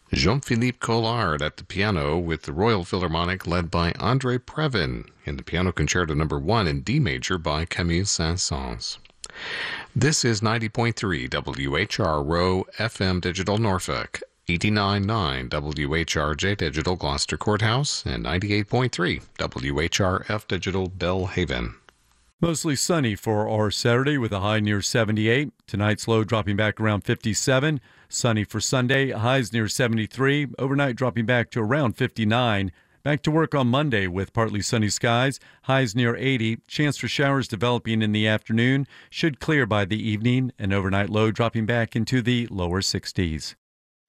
Jean-Philippe Collard at the piano with the Royal Philharmonic led by André Previn in the Piano Concerto No. 1 in D major by Camille Saint-Saëns. This is 90.3 WHR Row FM Digital Norfolk, 89.9 WHRJ Digital Gloucester Courthouse, and 98.3 WHRF Digital Belhaven. Mostly sunny for our Saturday with a high near 78. Tonight's low dropping back around 57. Sunny for Sunday, highs near 73. Overnight dropping back to around 59. Back to work on Monday with partly sunny skies, highs near 80. Chance for showers developing in the afternoon. Should clear by the evening. An overnight low dropping back into the lower 60s.